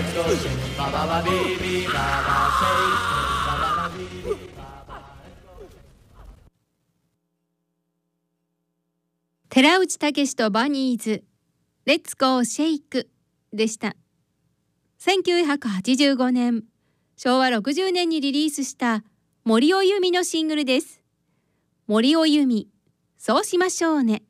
go shake, ba ba ba bee bee ba ba shake, ba ba ba bee bee ba ba. 寺内武史とバニーズレッツゴーシェイクでした。1985年昭和60年にリリースした森尾由美のシングルです。森尾由美、そうしましょうね。